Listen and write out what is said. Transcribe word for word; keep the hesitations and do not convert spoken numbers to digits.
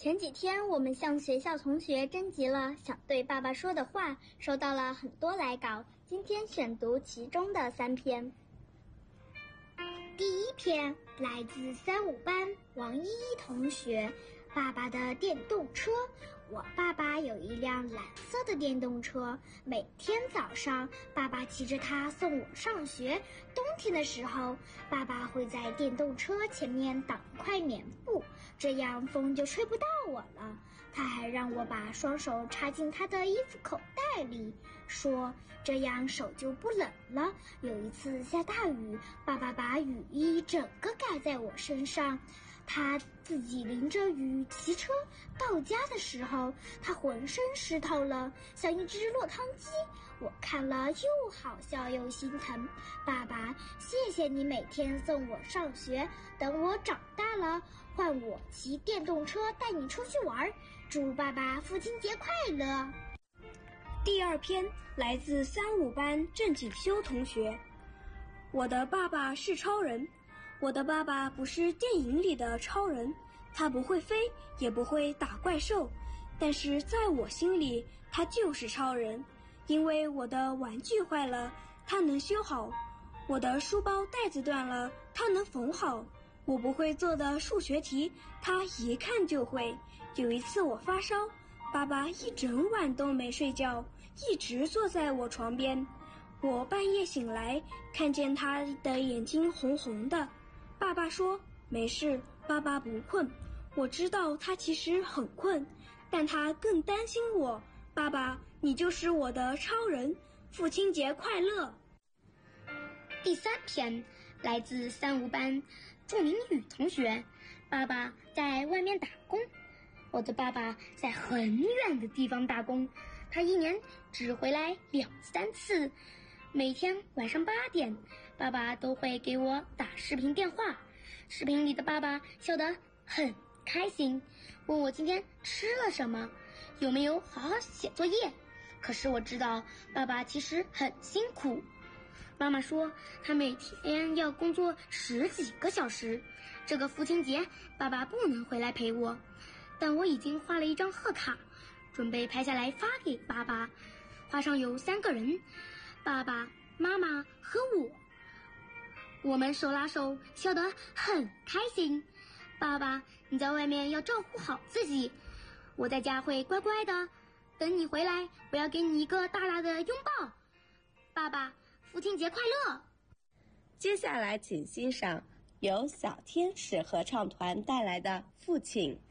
前几天我们向学校同学征集了想对爸爸说的话，收到了很多来稿，今天选读其中的三篇。第一篇来自三五班王依依同学，爸爸的电动车。我爸爸有一辆蓝色的电动车，每天早上爸爸骑着它送我上学。冬天的时候，爸爸会在电动车前面挡一块棉布，这样风就吹不到我了。他还让我把双手插进他的衣服口袋里，说这样手就不冷了。有一次下大雨，爸爸把雨衣整个盖在我身上，他自己淋着雨骑车到家的时候，他浑身湿透了，像一只落汤鸡。我看了又好笑又心疼。爸爸，谢谢你每天送我上学，等我长大了，换我骑电动车带你出去玩。祝爸爸父亲节快乐。 第二篇来自三五班郑锦修同学。我的爸爸是超人。我的爸爸不是电影里的超人，他不会飞，也不会打怪兽，但是在我心里，他就是超人。因为我的玩具坏了，他能修好；我的书包带子断了，他能缝好；我不会做的数学题，他一看就会。有一次我发烧，爸爸一整晚都没睡觉，一直坐在我床边。我半夜醒来，看见他的眼睛红红的。爸爸说没事，爸爸不困。我知道他其实很困，但他更担心我。爸爸，你就是我的超人，父亲节快乐。 第三篇来自三五班祝明宇同学。爸爸在外面打工。我的爸爸在很远的地方打工，他一年只回来两三次。每天晚上八点，爸爸都会给我打视频电话。视频里的爸爸笑得很开心，问我今天吃了什么，有没有好好写作业。可是我知道爸爸其实很辛苦。妈妈说他每天要工作十几个小时，这个父亲节爸爸不能回来陪我，但我已经画了一张贺卡，准备拍下来发给爸爸。画上有三个人，爸爸、妈妈和我，我们手拉手笑得很开心。爸爸，你在外面要照顾好自己，我在家会乖乖的，等你回来我要给你一个大大的拥抱。爸爸，父亲节快乐。 接下来请欣赏由小天使合唱团带来的《父亲》。